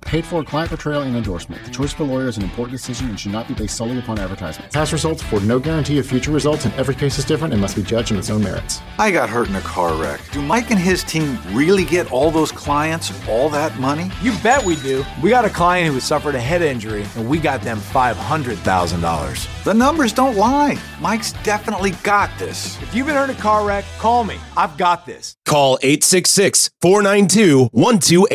Paid for client portrayal and endorsement. The choice of a lawyer is an important decision and should not be based solely upon advertisement. Past results afford no guarantee of future results, and every case is different and must be judged on its own merits. I got hurt in a car wreck. Do Mike and his team really get all those clients all that money? You bet we do. We got a client who has suffered a head injury, and we got them $500,000. The numbers don't lie. Mike's definitely got this. If you've been hurt in a car wreck, call me. I've got this. Call 866-492-1288.